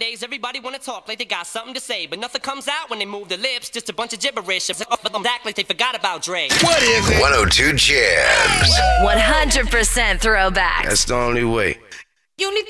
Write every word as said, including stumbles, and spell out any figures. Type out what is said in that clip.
Nowadays, everybody wanna talk like they got something to say, but nothing comes out when they move their lips. Just a bunch of gibberish. Act like they forgot about Dre. What is it? one oh two Jams. one hundred percent throwback. That's the only way. You need